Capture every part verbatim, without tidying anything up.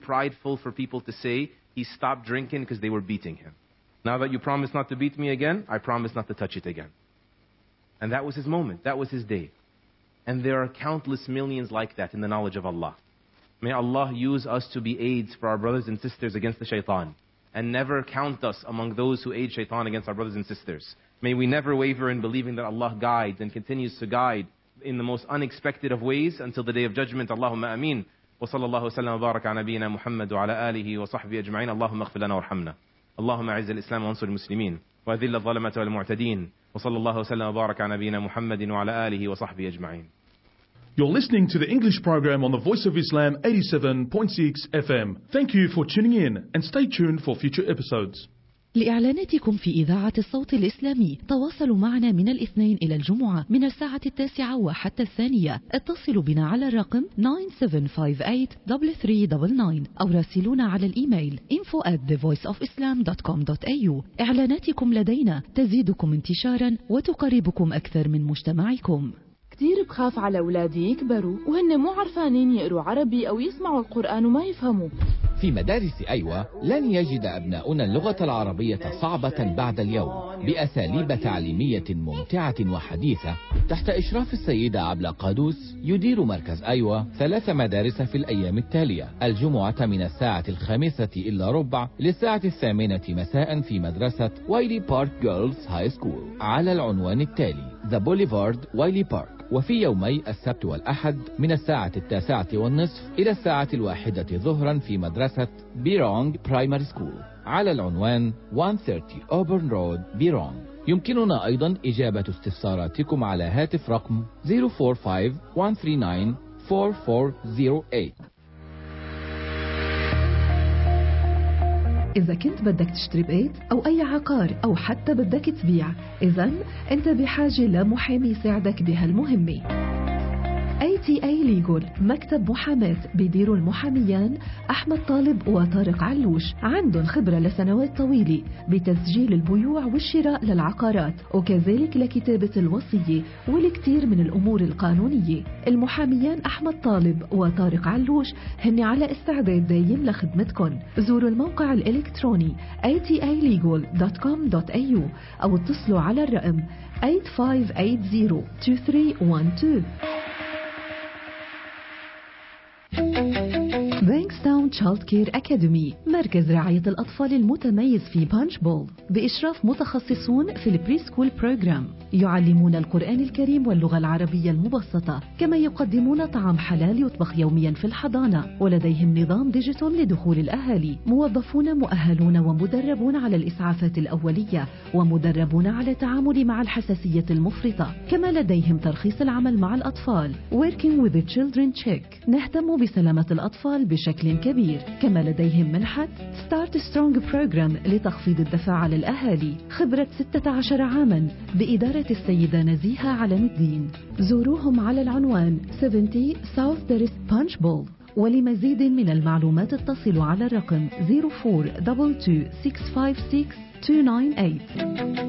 prideful for people to say he stopped drinking because they were beating him. Now that you promise not to beat me again, I promise not to touch it again. And that was his moment. That was his day. And there are countless millions like that in the knowledge of Allah. May Allah use us to be aids for our brothers and sisters against the shaitan. And never count us among those who aid shaitan against our brothers and sisters. May we never waver in believing that Allah guides and continues to guide in the most unexpected of ways until the day of judgment. Allahumma ameen. Wa sallallahu sallam wa baraka ala nabiyyina Muhammad wa ala alihi wa sahbihi ajma'in. Allahumma ighfir lana warhamna. Allahumma a'izz al-islam wa ansur al-muslimin. Wa adhill al-zalamata wal-mu'tadin. Wa sallallahu sallam wa baraka ala nabiyyina Muhammadin wa ala alihi wa sahbihi ajma'in. You're listening to the English program on the Voice of Islam eighty-seven point six F M. Thank you for tuning in and stay tuned for future episodes. لإعلاناتكم في إذاعة الصوت الإسلامي تواصلوا معنا من الاثنين إلى الجمعة من الساعة التاسعة وحتى الثانية. اتصلوا بنا على الرقم nine seven five eight three three nine nine أو راسلونا على الإيميل info at the voice of islam dot com dot a u. إعلاناتكم لدينا تزيدكم انتشارا وتقربكم أكثر من مجتمعكم. كتير بخاف على أولادي يكبروا وهن مو عرفانين يقروا عربي أو يسمعوا القرآن وما يفهموا. في مدارس أيوة لن يجد أبناؤنا اللغة العربية صعبة بعد اليوم بأساليب تعليمية ممتعة وحديثة تحت إشراف السيدة عبلة قادوس. يدير مركز أيوة ثلاث مدارس في الأيام التالية: الجمعة من الساعة الخامسة إلا ربع للساعة الثامنة مساء في مدرسة وايلي بارك جيرلز هاي سكول على العنوان التالي: ذا بوليفارد وايلي بارك. وفي يومي السبت والأحد من الساعة التاسعة والنصف إلى الساعة الواحدة ظهرا في مدرسة بيرونغ برايمري سكول على العنوان one thirty Auburn Road بيرونغ. يمكننا أيضا إجابة استفساراتكم على هاتف رقم zero four five one three nine four four zero eight. إذا كنت بدك تشتري بيت أو أي عقار أو حتى بدك تبيع، إذن أنت بحاجة لمحامي يساعدك بهالمهمة. إيه تي إيه Legal مكتب محاماة بيديروا المحاميان أحمد طالب وطارق علوش. عندهم خبرة لسنوات طويلة بتسجيل البيوع والشراء للعقارات وكذلك لكتابة الوصية والكثير من الأمور القانونية. المحاميان أحمد طالب وطارق علوش هن على استعداد دايم لخدمتكم. زوروا الموقع الإلكتروني إيه تي إيه legal dot com dot a u أو اتصلوا على الرقم eight five eight zero two three one two. بانكستاون تشايلد كير أكاديمي مركز رعاية الأطفال المتميز في بانش بول بإشراف متخصصون في البري سكول بروجرام. يعلمون القرآن الكريم واللغة العربية المبسطة، كما يقدمون طعام حلال يطبخ يوميا في الحضانة، ولديهم نظام ديجيتال لدخول الأهالي. موظفون مؤهلون ومدربون على الإسعافات الأولية ومدربون على التعامل مع الحساسية المفرطة، كما لديهم ترخيص العمل مع الأطفال Working with the Children Check. نهتم بسلامة الأطفال بشكل كبير، كما لديهم منحة Start Strong Program لتخفيض الدفع على الأهالي. خبرة ستة عشر عاما بإدارة السيدة نزيهة علم الدين. زوروهم على العنوان سبعين South Terrace Punch Bowl. ولمزيد من المعلومات اتصلوا على الرقم zero four two two six five six two nine eight.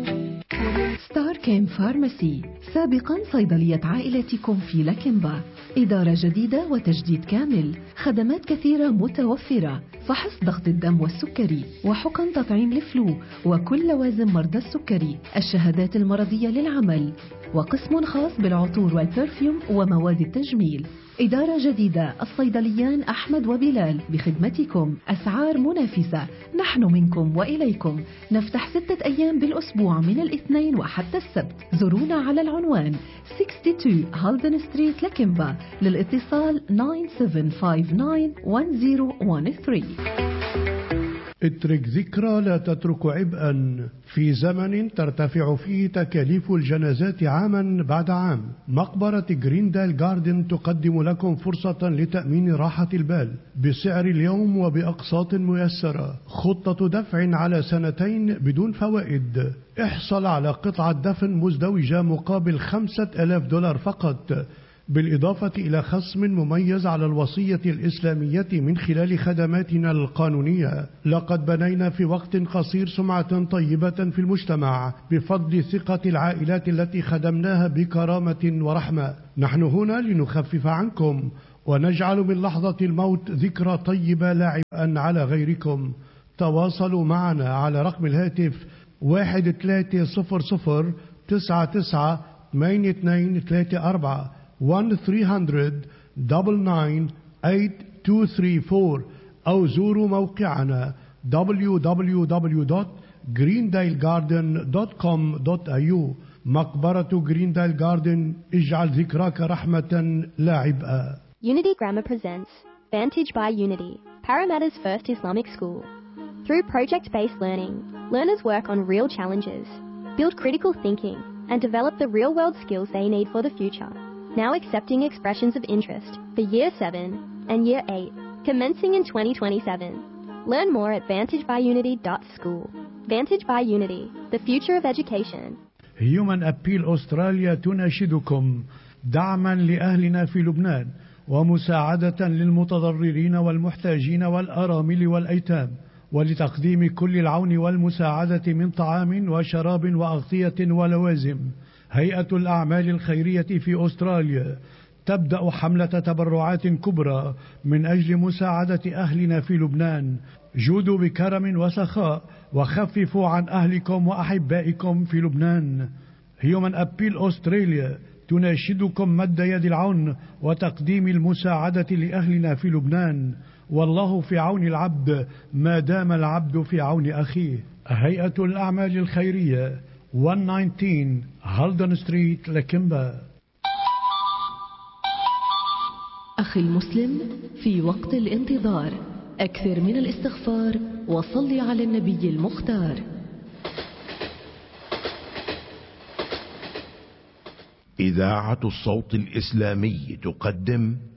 ستار كيم فارماسي سابقا صيدلية عائلتكم في لاكيمبا. إدارة جديدة وتجديد كامل، خدمات كثيرة متوفرة، فحص ضغط الدم والسكري وحقن تطعيم الفلو وكل لوازم مرضى السكري، الشهادات المرضية للعمل، وقسم خاص بالعطور والبرفيوم ومواد التجميل. إدارة جديدة، الصيدليان أحمد وبلال بخدمتكم، أسعار منافسة، نحن منكم وإليكم. نفتح ستة أيام بالأسبوع من الاثنين وحتى السبت. زورونا على العنوان ستة وستين هالدن ستريت لاكيمبا. للاتصال nine seven five nine one zero one three. اترك ذكرى لا تترك عبئا. في زمن ترتفع فيه تكاليف الجنازات عاما بعد عام، مقبرة جريندال جاردن تقدم لكم فرصة لتأمين راحة البال بسعر اليوم وبأقساط ميسرة. خطة دفع على سنتين بدون فوائد. احصل على قطعة دفن مزدوجة مقابل خمسة آلاف دولار فقط، بالإضافة إلى خصم مميز على الوصية الإسلامية من خلال خدماتنا القانونية. لقد بنينا في وقت قصير سمعة طيبة في المجتمع بفضل ثقة العائلات التي خدمناها بكرامة ورحمة. نحن هنا لنخفف عنكم ونجعل من لحظة الموت ذكرى طيبة لا عبئا على غيركم. تواصلوا معنا على رقم الهاتف واحد ثلاثة صفر صفر تسعة تسعة ثمانية اثنين ثلاثة أربعة واحد ثلاثمية تسعة تسعة ثمانية اثنين ثلاثة أربعة أو زوروا موقعنا دبليو دبليو دبليو دوت جريندايل جاردن دوت كوم دوت إيه يو. مقبرة جريندايل جاردن، اجعل ذكراك رحمة لا عبئا. Unity Grammar presents Vantage by Unity, Parramatta's first Islamic school. Through project-based learning, learners work on real challenges, build critical thinking, and develop the real-world skills they need for the future. Now accepting expressions of interest for Year seven and Year eight, commencing in twenty twenty-seven. Learn more at vantage by unity dot school. Vantage by Unity, the future of education. Human Appeal أستراليا تناشدكم دعما لأهلنا في لبنان ومساعدة للمتضررين والمحتاجين والأرامل والأيتام، ولتقديم كل العون والمساعدة من طعام وشراب وأغطية ولوازم. هيئة الأعمال الخيرية في أستراليا تبدأ حملة تبرعات كبرى من أجل مساعدة أهلنا في لبنان. جودوا بكرم وسخاء وخففوا عن أهلكم وأحبائكم في لبنان. هيومن أبيل أستراليا تناشدكم مد يد العون وتقديم المساعدة لأهلنا في لبنان، والله في عون العبد ما دام العبد في عون أخيه. هيئة الأعمال الخيرية مئة وتسعة عشر هالدن ستريت، لكمبا. أخي المسلم، في وقت الانتظار أكثر من الاستغفار وصل على النبي المختار. إذاعة الصوت الإسلامي تقدم